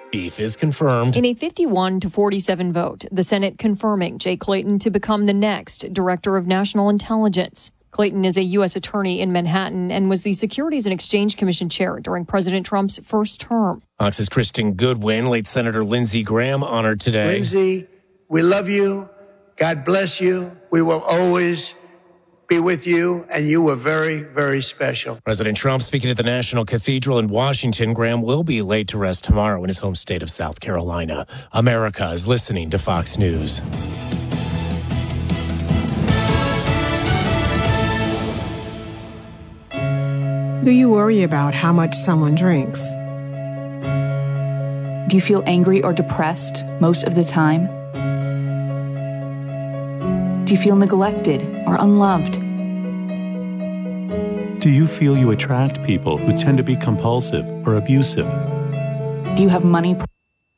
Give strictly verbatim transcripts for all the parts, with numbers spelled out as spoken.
Beef is confirmed. In a fifty-one to forty-seven vote, the Senate confirming Jay Clayton to become the next Director of National Intelligence. Clayton is a U S attorney in Manhattan and was the Securities and Exchange Commission chair during President Trump's first term. Fox's Kristen Goodwin, late Senator Lindsey Graham honored today. Lindsey, we love you. God bless you. We will always be with you, and you were very, very special. President Trump speaking at the National Cathedral in Washington. Graham will be laid to rest tomorrow in his home state of South Carolina. America is listening to Fox News. Do you worry about how much someone drinks? Do you feel angry or depressed most of the time? Do you feel neglected or unloved? Do you feel you attract people who tend to be compulsive or abusive? Do you have money problems?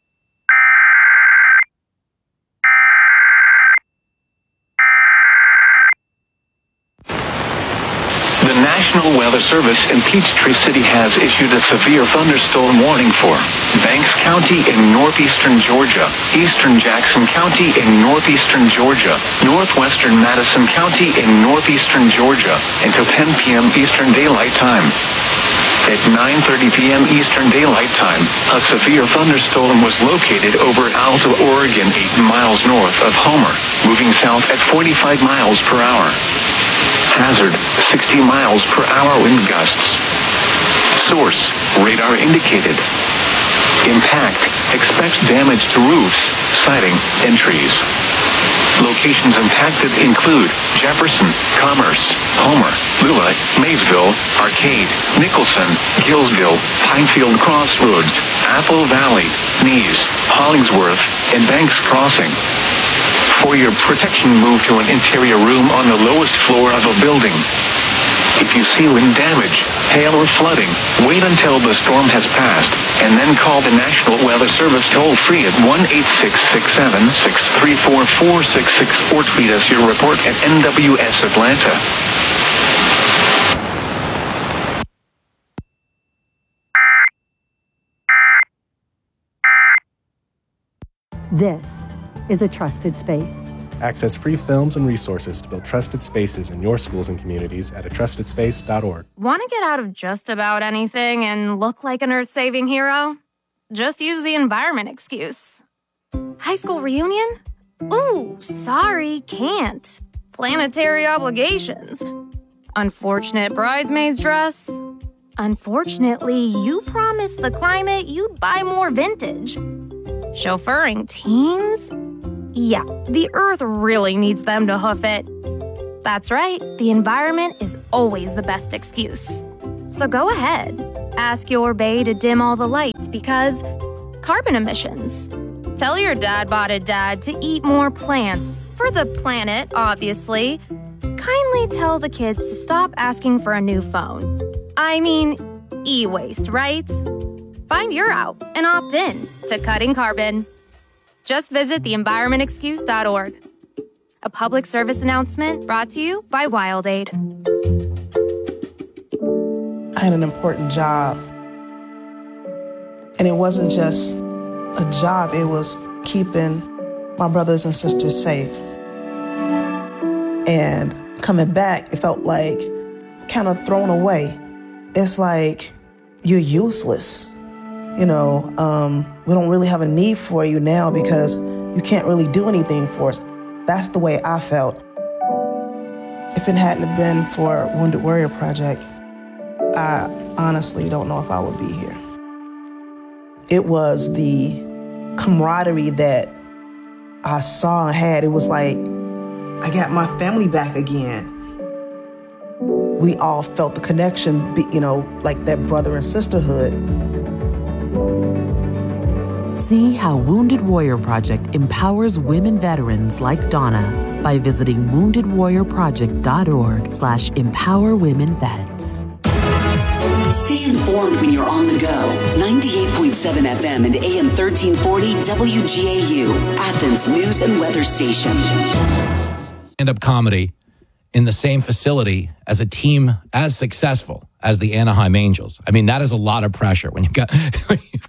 The National Weather Service in Peachtree City has issued a severe thunderstorm warning for Banks County in northeastern Georgia, eastern Jackson County in northeastern Georgia, northwestern Madison County in northeastern Georgia until ten p.m. Eastern Daylight Time. At nine thirty p.m. Eastern Daylight Time, a severe thunderstorm was located over Alta, Oregon, eight miles north of Homer, moving south at forty-five miles per hour. Hazard, sixty miles per hour wind gusts. Source, radar indicated. Impact, expects damage to roofs, siding, and trees. Locations impacted include Jefferson, Commerce, Homer, Lula, Maysville, Arcade, Nicholson, Gillsville, Pinefield Crossroads, Apple Valley, Nees, Hollingsworth, and Banks Crossing. For your protection, move to an interior room on the lowest floor of a building. If you see wind damage, hail, or flooding, wait until the storm has passed, and then call the National Weather Service toll-free at one eight six six seven six three four four six six or tweet us your report at N W S Atlanta. This is a trusted space. Access free films and resources to build trusted spaces in your schools and communities at a trusted space dot org. Want to get out of just about anything and look like an earth-saving hero? Just use the environment excuse. High school reunion? Ooh, sorry, can't. Planetary obligations. Unfortunate bridesmaid's dress. Unfortunately, you promised the climate you'd buy more vintage. Chauffeuring teens? Yeah, the earth really needs them to hoof it. That's right, the environment is always the best excuse. So go ahead, ask your bae to dim all the lights because carbon emissions. Tell your dad-botted dad to eat more plants, for the planet, obviously. Kindly tell the kids to stop asking for a new phone. I mean, e-waste, right? Find your out and opt in to cutting carbon. Just visit the environment excuse dot org. A public service announcement brought to you by WildAid. I had an important job. And it wasn't just a job, it was keeping my brothers and sisters safe. And coming back, it felt like kind of thrown away. It's like you're useless. You know, um, we don't really have a need for you now because you can't really do anything for us. That's the way I felt. If it hadn't been for Wounded Warrior Project, I honestly don't know if I would be here. It was the camaraderie that I saw and had. It was like, I got my family back again. We all felt the connection, you know, like that brother and sisterhood. See how Wounded Warrior Project empowers women veterans like Donna by visiting wounded warrior project dot org slash empower women vets. Stay informed when you're on the go. ninety-eight point seven F M and A M thirteen forty W G A U, Athens News and Weather Station. Stand-up comedy in the same facility as a team as successful as the Anaheim Angels. I mean, that is a lot of pressure when you've got, you've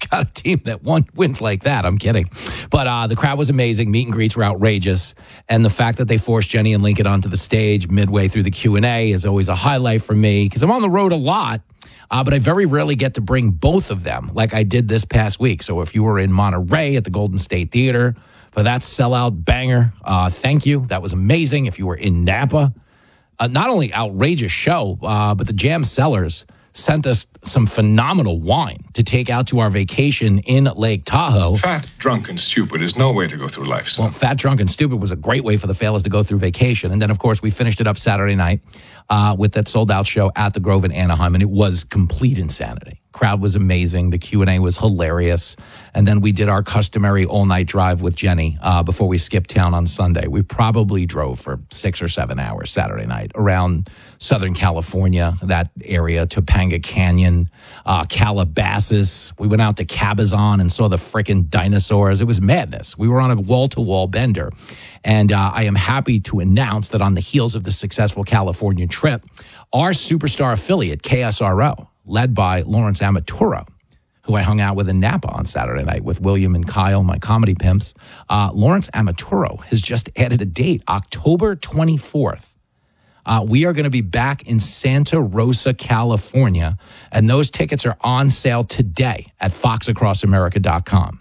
got a team that won, wins like that. I'm kidding. But uh, the crowd was amazing. Meet and greets were outrageous. And the fact that they forced Jenny and Lincoln onto the stage midway through the Q and A is always a highlight for me because I'm on the road a lot. Uh, but I very rarely get to bring both of them like I did this past week. So if you were in Monterey at the Golden State Theater for that sellout banger, uh, thank you. That was amazing. If you were in Napa, uh, not only outrageous show, uh, but the Jam Cellars sent us some phenomenal wine to take out to our vacation in Lake Tahoe. Fat, drunk, and stupid is no way to go through life, son. Well, Fat, Drunk, and Stupid was a great way for the Failers to go through vacation. And then, of course, we finished it up Saturday night uh, with that sold-out show at the Grove in Anaheim, and it was complete insanity. Crowd was amazing. The Q and A was hilarious. And then we did our customary all-night drive with Jenny uh, before we skipped town on Sunday. We probably drove for six or seven hours Saturday night around Southern California, that area, Topanga Canyon, uh, Calabasas. We went out to Cabazon and saw the frickin' dinosaurs. It was madness. We were on a wall-to-wall bender. And uh, I am happy to announce that on the heels of the successful California trip, our superstar affiliate, K S R O, led by Lawrence Amaturo, who I hung out with in Napa on Saturday night with William and Kyle, my comedy pimps. Uh, Lawrence Amaturo has just added a date, October twenty-fourth. Uh, we are going to be back in Santa Rosa, California, and those tickets are on sale today at fox across america dot com.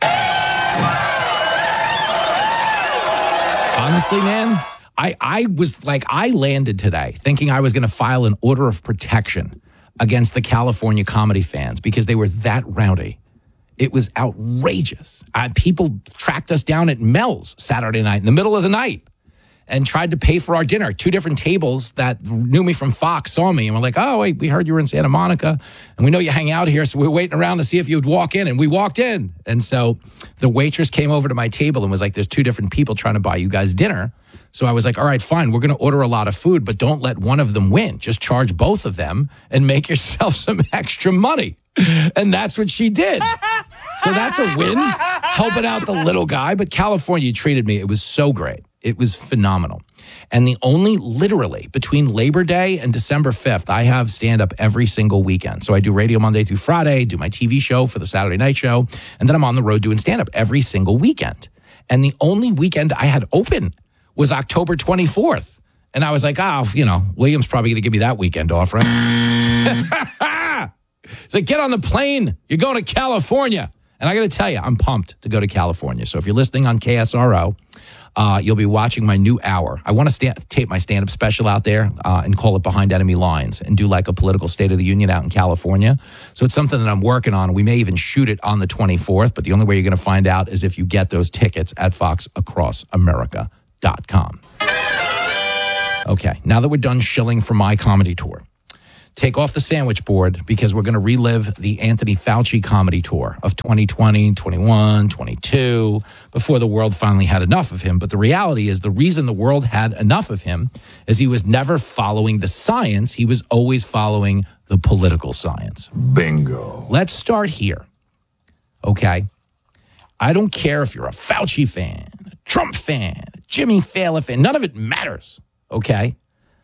Honestly, man, I, I was like, I landed today thinking I was going to file an order of protection against the California comedy fans because they were that rowdy. It was outrageous. Uh, people tracked us down at Mel's Saturday night in the middle of the night and tried to pay for our dinner. Two different tables that knew me from Fox saw me and were like, oh, wait, we heard you were in Santa Monica and we know you hang out here, so we're waiting around to see if you would walk in. And we walked in. And so the waitress came over to my table and was like, there's two different people trying to buy you guys dinner. So I was like, all right, fine, we're going to order a lot of food, but don't let one of them win. Just charge both of them and make yourself some extra money. And that's what she did. So that's a win, helping out the little guy. But California treated me, it was so great. It was phenomenal. And the only, literally, between Labor Day and December fifth, I have stand-up every single weekend. So I do radio Monday through Friday, do my T V show for the Saturday night show, and then I'm on the road doing stand-up every single weekend. And the only weekend I had open was October twenty-fourth. And I was like, oh, you know, William's probably going to give me that weekend off, right? It's like, get on the plane. You're going to California. And I got to tell you, I'm pumped to go to California. So if you're listening on K S R O, uh, you'll be watching my new hour. I want to sta- tape my stand-up special out there uh, and call it Behind Enemy Lines and do like a political State of the Union out in California. So it's something that I'm working on. We may even shoot it on the twenty-fourth, but the only way you're going to find out is if you get those tickets at fox across america dot com. Okay, now that we're done shilling for my comedy tour, take off the sandwich board because we're going to relive the Anthony Fauci comedy tour of twenty twenty, twenty-one, twenty-two, before the world finally had enough of him. But the reality is the reason the world had enough of him is he was never following the science. He was always following the political science. Bingo. Let's start here. Okay? I don't care if you're a Fauci fan, a Trump fan, a Jimmy Fallon fan. None of it matters. Okay?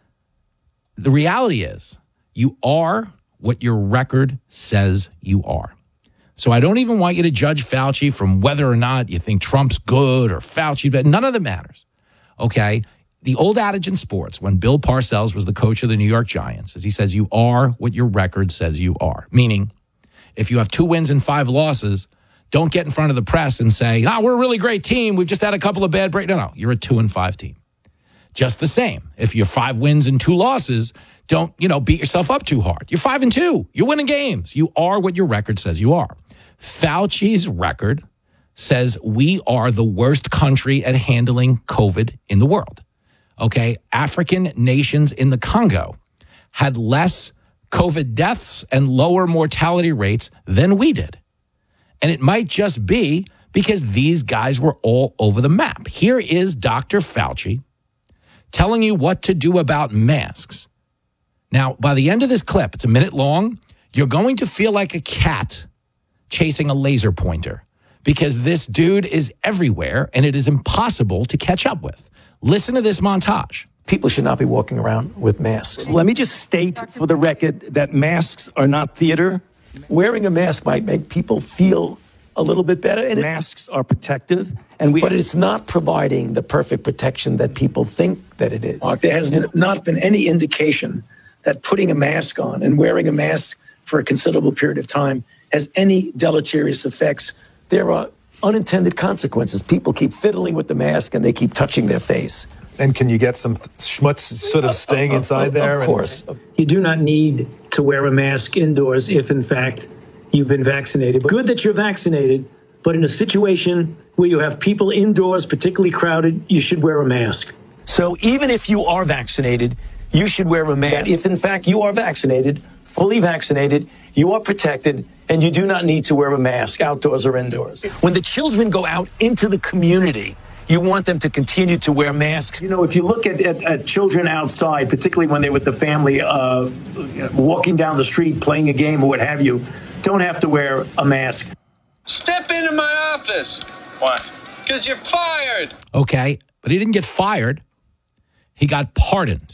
The reality is, you are what your record says you are. So I don't even want you to judge Fauci from whether or not you think Trump's good or Fauci, but none of that matters. Okay? The old adage in sports, when Bill Parcells was the coach of the New York Giants, is he says you are what your record says you are. Meaning, if you have two wins and five losses, don't get in front of the press and say, oh, we're a really great team. We've just had a couple of bad breaks. No, no, you're a two and five team. Just the same. If you're five wins and two losses, don't, you know, beat yourself up too hard. You're five and two. You're winning games. You are what your record says you are. Fauci's record says we are the worst country at handling COVID in the world. Okay? African nations in the Congo had less COVID deaths and lower mortality rates than we did. And it might just be because these guys were all over the map. Here is Doctor Fauci telling you what to do about masks. Now, by the end of this clip, it's a minute long, you're going to feel like a cat chasing a laser pointer because this dude is everywhere and it is impossible to catch up with. Listen to this montage. People should not be walking around with masks. Let me just state for the record that masks are not theater. Wearing a mask might make people feel a little bit better. And masks are protective, and we, but it's not providing the perfect protection that people think that it is. Mark, there has not been any indication that putting a mask on and wearing a mask for a considerable period of time has any deleterious effects. There are unintended consequences. People keep fiddling with the mask and they keep touching their face. And can you get some schmutz sort of staying inside there? Of course. You do not need to wear a mask indoors if, in fact, you've been vaccinated. Good that you're vaccinated, but in a situation where you have people indoors, particularly crowded, you should wear a mask. So even if you are vaccinated, you should wear a mask. If, in fact, you are vaccinated, fully vaccinated, you are protected, and you do not need to wear a mask outdoors or indoors. When the children go out into the community, you want them to continue to wear masks. You know, if you look at, at, at children outside, particularly when they're with the family, uh, walking down the street, playing a game or what have you, don't have to wear a mask. Step into my office. Why? Because you're fired. Okay, but he didn't get fired. He got pardoned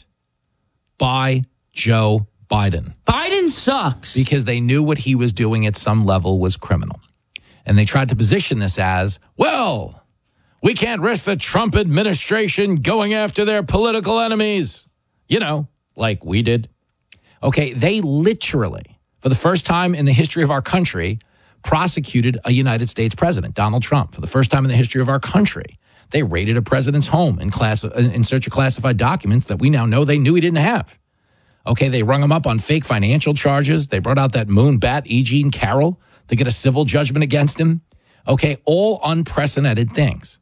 by Joe Biden. Biden sucks. Because they knew what he was doing at some level was criminal. And they tried to position this as, well, we can't risk the Trump administration going after their political enemies. You know, like we did. Okay, they literally, for the first time in the history of our country, prosecuted a United States president, Donald Trump. For the first time in the history of our country, they raided a president's home in, class, in search of classified documents that we now know they knew he didn't have. Okay, they rung him up on fake financial charges. They brought out that moon bat, E. Jean Carroll, to get a civil judgment against him. Okay, all unprecedented things.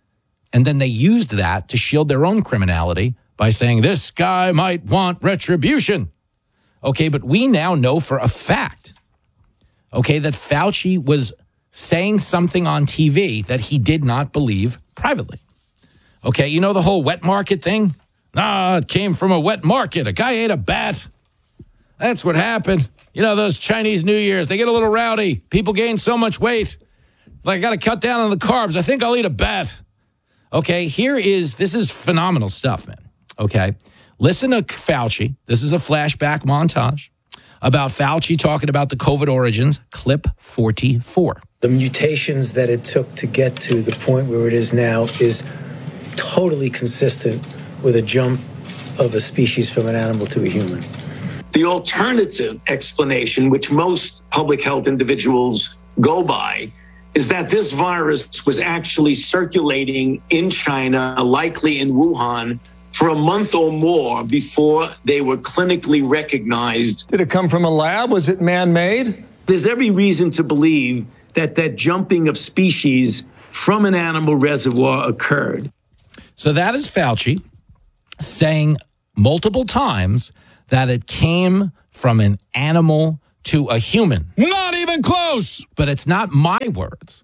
And then they used that to shield their own criminality by saying this guy might want retribution. Okay, but we now know for a fact, okay, that Fauci was saying something on T V that he did not believe privately. Okay, you know the whole wet market thing? Nah, it came from a wet market. A guy ate a bat. That's what happened. You know, those Chinese New Year's, they get a little rowdy. People gain so much weight. Like, I got to cut down on the carbs. I think I'll eat a bat. Okay, here is, this is phenomenal stuff, man. Okay, listen to Fauci. This is a flashback montage about Fauci talking about the COVID origins, clip forty-four. The mutations that it took to get to the point where it is now is totally consistent with a jump of a species from an animal to a human. The alternative explanation, which most public health individuals go by, is that this virus was actually circulating in China, likely in Wuhan, for a month or more before they were clinically recognized. Did it come from a lab? Was it man-made? There's every reason to believe that that jumping of species from an animal reservoir occurred. So that is Fauci saying multiple times that it came from an animal to a human. Not even close. But it's not my words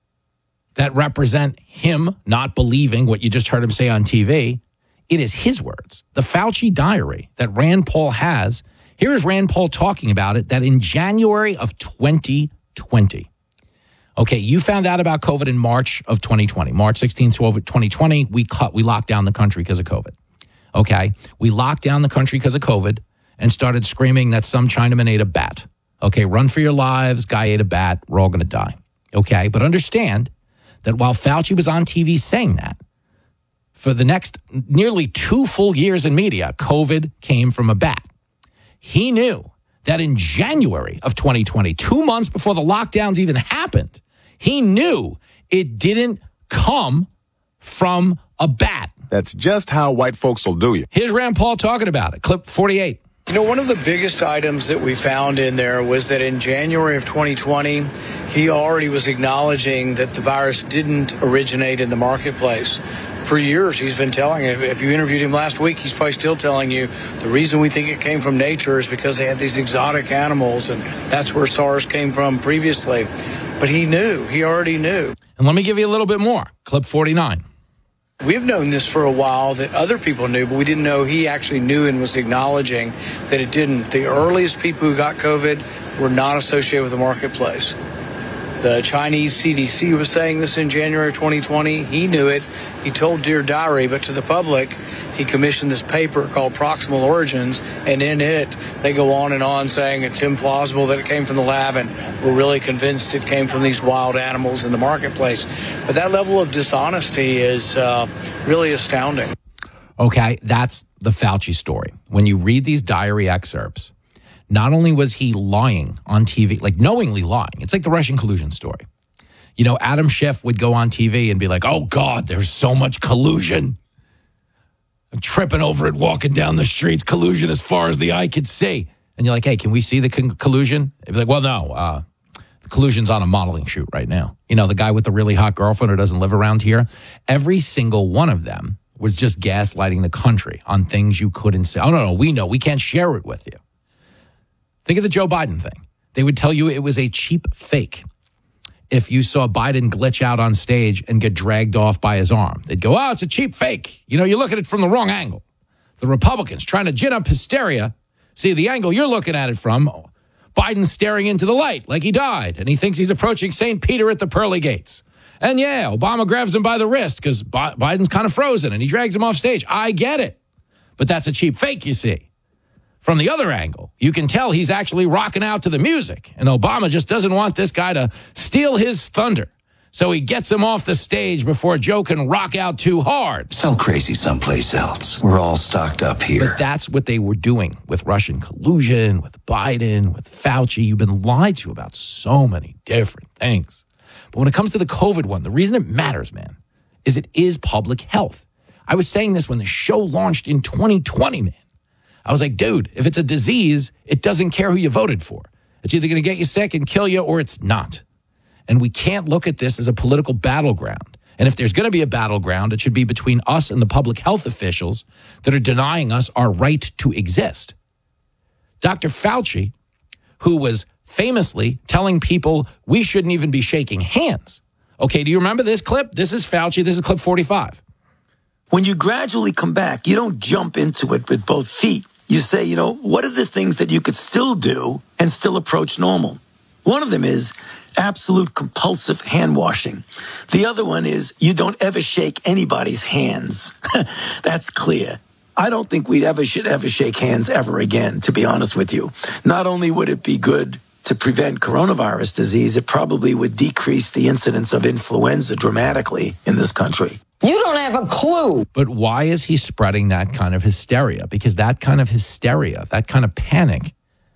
that represent him not believing what you just heard him say on T V. It is his words. The Fauci diary that Rand Paul has. Here is Rand Paul talking about it, that in January of twenty twenty. Okay, you found out about COVID in March of twenty twenty. March sixteenth, twenty twenty, we cut, we locked down the country because of COVID. Okay, we locked down the country because of COVID and started screaming that some Chinaman ate a bat. Okay, run for your lives, guy ate a bat, we're all going to die. Okay, but understand that while Fauci was on T V saying that, for the next nearly two full years in media, COVID came from a bat. He knew that in January of twenty twenty, two months before the lockdowns even happened, he knew it didn't come from a bat. That's just how white folks will do you. Here's Rand Paul talking about it. Clip forty-eight. You know, one of the biggest items that we found in there was that in January of twenty twenty, he already was acknowledging that the virus didn't originate in the marketplace. For years, he's been telling, if you interviewed him last week, he's probably still telling you the reason we think it came from nature is because they had these exotic animals, and that's where SARS came from previously. But he knew. He already knew. And let me give you a little bit more. Clip forty-nine. We've known this for a while, that other people knew, but we didn't know he actually knew and was acknowledging that it didn't. The earliest people who got COVID were not associated with the marketplace. The Chinese C D C was saying this in January twenty twenty. He knew it. He told Dear Diary, but to the public, he commissioned this paper called Proximal Origins, and in it, they go on and on saying it's implausible that it came from the lab, and we're really convinced it came from these wild animals in the marketplace. But that level of dishonesty is uh, really astounding. Okay, that's the Fauci story. When you read these diary excerpts, not only was he lying on T V, like knowingly lying, it's like the Russian collusion story. You know, Adam Schiff would go on T V and be like, oh, God, there's so much collusion. I'm tripping over it, walking down the streets, collusion as far as the eye could see. And you're like, hey, can we see the con- collusion? They'd be like, well, no, uh, the collusion's on a modeling shoot right now. You know, the guy with the really hot girlfriend who doesn't live around here. Every single one of them was just gaslighting the country on things you couldn't say. Oh, no, no, we know. We can't share it with you. Think of the Joe Biden thing. They would tell you it was a cheap fake. If you saw Biden glitch out on stage and get dragged off by his arm, they'd go, oh, it's a cheap fake. You know, you look at it from the wrong angle. The Republicans trying to gin up hysteria. See, the angle you're looking at it from, Biden's staring into the light like he died, and he thinks he's approaching Saint Peter at the pearly gates. And yeah, Obama grabs him by the wrist because Bi- Biden's kind of frozen, and he drags him off stage. I get it. But that's a cheap fake, you see. From the other angle, you can tell he's actually rocking out to the music, and Obama just doesn't want this guy to steal his thunder. So he gets him off the stage before Joe can rock out too hard. Sell crazy someplace else. We're all stocked up here. But that's what they were doing with Russian collusion, with Biden, with Fauci. You've been lied to about so many different things. But when it comes to the COVID one, the reason it matters, man, is it is public health. I was saying this when the show launched in twenty twenty, man. I was like, dude, if it's a disease, it doesn't care who you voted for. It's either going to get you sick and kill you or it's not. And we can't look at this as a political battleground. And if there's going to be a battleground, it should be between us and the public health officials that are denying us our right to exist. Doctor Fauci, who was famously telling people we shouldn't even be shaking hands. Okay, do you remember this clip? This is Fauci. This is clip forty-five. When you gradually come back, you don't jump into it with both feet. You say, you know, what are the things that you could still do and still approach normal? One of them is absolute compulsive hand washing. The other one is you don't ever shake anybody's hands. That's clear. I don't think we'd ever should ever shake hands ever again, to be honest with you. Not only would it be good to prevent coronavirus disease, it probably would decrease the incidence of influenza dramatically in this country. You don't have a clue. But why is he spreading that kind of hysteria? Because that kind of hysteria, that kind of panic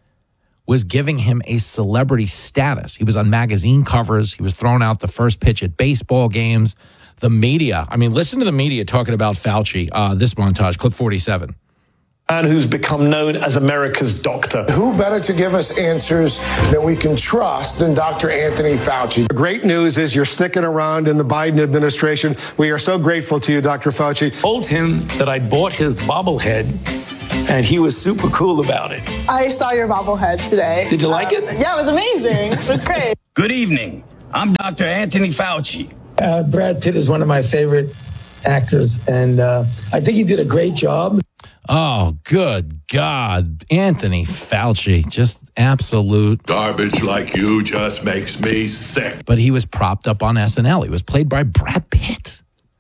was giving him a celebrity status. He was on magazine covers. He was thrown out the first pitch at baseball games. The media, I mean, listen to the media talking about Fauci. Uh, this montage, clip forty-seven. Man who's become known as America's doctor. Who better to give us answers that we can trust than Doctor Anthony Fauci? The great news is you're sticking around in the Biden administration. We are so grateful to you, Doctor Fauci. Told him that I bought his bobblehead, and he was super cool about it. I saw your bobblehead today. Did you like um, it? Yeah, it was amazing. It was great. Good evening. I'm Doctor Anthony Fauci. Uh, Brad Pitt is one of my favorite actors, and uh, I think he did a great job. Oh, good God. Anthony Fauci, just absolute garbage like you just makes me sick. But he was propped up on S N L. He was played by Brad Pitt.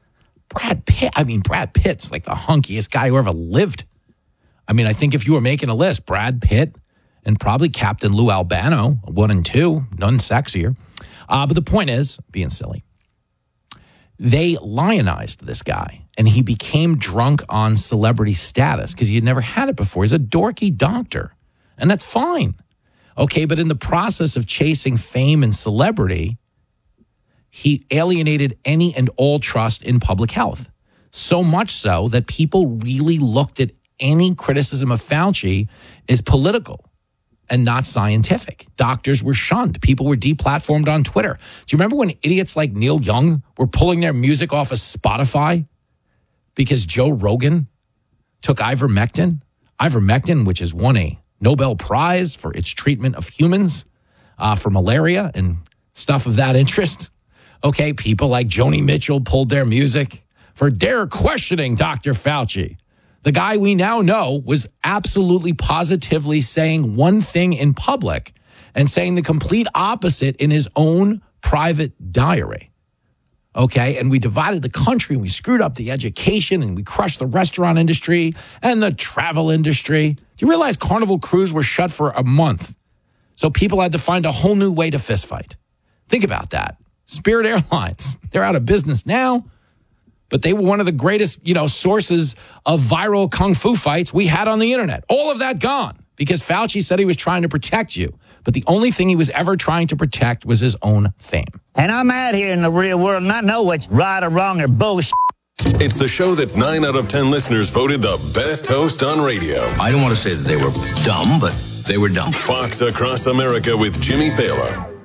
Brad Pitt. I mean, Brad Pitt's like the hunkiest guy who ever lived. I mean, I think if you were making a list, Brad Pitt and probably Captain Lou Albano, one and two, none sexier. Uh, but the point is, being silly, they lionized this guy. And he became drunk on celebrity status because he had never had it before. He's a dorky doctor, and that's fine. Okay, but in the process of chasing fame and celebrity, he alienated any and all trust in public health. So much so that people really looked at any criticism of Fauci as political and not scientific. Doctors were shunned. People were deplatformed on Twitter. Do you remember when idiots like Neil Young were pulling their music off of Spotify? Because Joe Rogan took ivermectin, ivermectin, which has won a Nobel Prize for its treatment of humans uh, for malaria and stuff of that interest. Okay, people like Joni Mitchell pulled their music for dare questioning Doctor Fauci. The guy we now know was absolutely positively saying one thing in public and saying the complete opposite in his own private diary. Okay, and we divided the country, and we screwed up the education, and we crushed the restaurant industry and the travel industry. Do you realize Carnival Cruise were shut for a month? So people had to find a whole new way to fistfight. Think about that. Spirit Airlines, they're out of business now, but they were one of the greatest, you know, sources of viral kung fu fights we had on the internet. All of that gone because Fauci said he was trying to protect you. But the only thing he was ever trying to protect was his own fame. And I'm out here in the real world, and I know what's right or wrong or bullshit. It's the show that nine out of ten listeners voted the best host on radio. I don't want to say that they were dumb, but they were dumb. Fox Across America with Jimmy Thaler.